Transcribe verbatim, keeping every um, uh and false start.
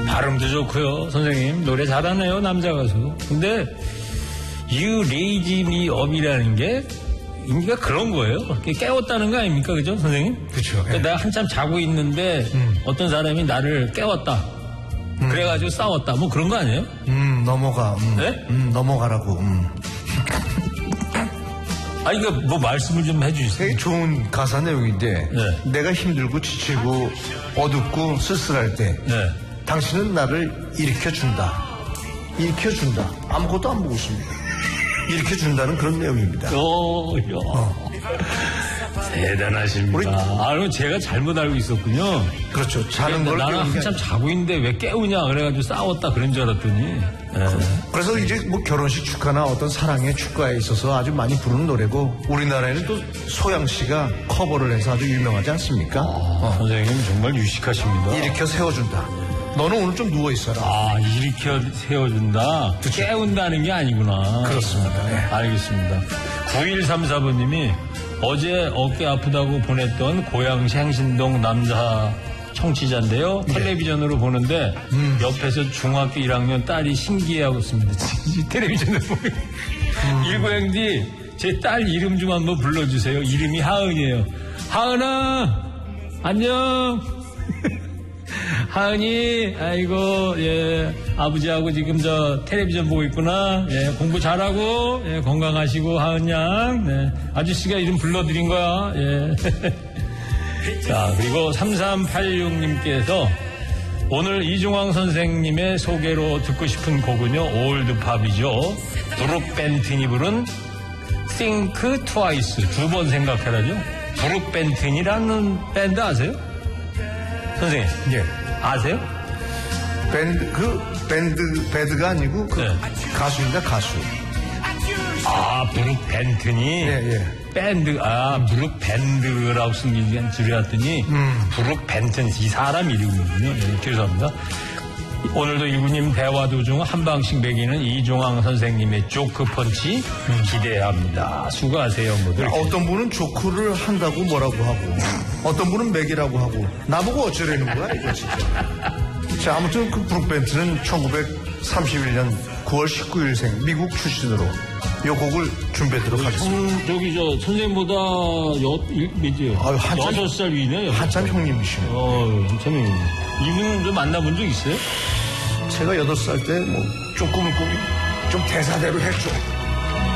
발음도 좋고요. 선생님 노래 잘하네요. 남자 가수. 근데 You Raise Me Up이라는 게 의미가 그런 거예요. 깨웠다는 거 아닙니까? 그죠 선생님? 그렇죠. 그러니까 예. 내가 한참 자고 있는데 음. 어떤 사람이 나를 깨웠다. 음. 그래가지고 싸웠다. 뭐 그런 거 아니에요? 음 넘어가. 음. 네? 음 넘어가라고. 음. 아니, 이거 뭐 말씀을 좀 해주세요. 되게 좋은 가사 내용인데, 네. 내가 힘들고 지치고 어둡고 쓸쓸할 때, 네. 당신은 나를 일으켜준다. 일으켜준다. 아무것도 안 보고 있습니다. 일으켜준다는 그런 내용입니다. 오, 야. 어. 대단하십니다. 우리... 아, 그럼 제가 잘못 알고 있었군요. 그렇죠. 자는 걸 나는 한참 아니라. 자고 있는데 왜 깨우냐 그래가지고 싸웠다 그런 줄 알았더니. 네. 그래서 이제 뭐 결혼식 축하나 어떤 사랑의 축가에 있어서 아주 많이 부르는 노래고 우리나라에는 또 소양 씨가 커버를 해서 아주 유명하지 않습니까? 아, 어. 선생님 정말 유식하십니다. 일으켜 세워준다. 너는 오늘 좀 누워있어라. 아, 일으켜 세워준다. 그쵸? 깨운다는 게 아니구나. 그렇습니다. 네. 알겠습니다. 구일삼사 번님이 어제 어깨 아프다고 보냈던 고양시 행신동 남자 청취자인데요. 네. 텔레비전으로 보는데 음. 옆에서 중학교 일 학년 딸이 신기해하고 있습니다. 텔레비전을 보면. 음. 일고양디 제 딸 이름 좀 한번 불러주세요. 이름이 하은이에요. 하은아 안녕. 하은이 아이고 예 아버지하고 지금 저 텔레비전 보고 있구나. 예 공부 잘하고 예 건강하시고 하은 양. 네 아저씨가 이름 불러드린 거야. 예. 자 그리고 삼삼팔육님께서 오늘 이중황 선생님의 소개로 듣고 싶은 곡은요 올드팝이죠. 브룩 벤튼이 부른 Think Twice 두 번 생각해라죠. 브룩 벤튼이라는 밴드 아세요? 선생님 예 아세요? 밴드 그 밴드 밴드가 아니고 그 네. 가수입니다 가수. 아 브룩 벤튼이 예, 예. 밴드 아 브룩 밴드라고 쓴 줄이 알았더니 음. 브룩 벤튼 이 사람 이름이군요. 네, 죄송합니다. 오늘도 이구님 대화 도중 한 방씩 매기는 이종황 선생님의 조크 펀치 음. 기대합니다. 수고하세요. 뭐 어떤 분은 조크를 한다고 뭐라고 하고 어떤 분은 매기라고 하고 나보고 어쩌려는 거야 이거 진짜. 자 아무튼 그 브룩 벤튼은 천구백삼십일년 구월 십구일생 미국 출신으로 이 곡을 준비하도록 하겠습니다. 음, 저기 저 선생님보다 여, 몇이요? 아유, 한참, 여섯 살 위네. 한참 형님이시네. 어, 한참 형님. 이분 좀 만나본 적 있어요? 제가 여덟 살 때 뭐 좀 꿈을 꾸기 좀 대사대로 했죠.